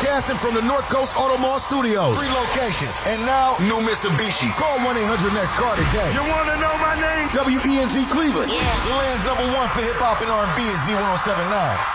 Broadcasting from the North Coast Auto Mall Studios. 3 locations. And now, new Mitsubishis. Call 1-800-NEXT-CAR today. You want to know my name? WENZ Cleveland. Yeah. The land's #1 for hip-hop and R&B is Z1079.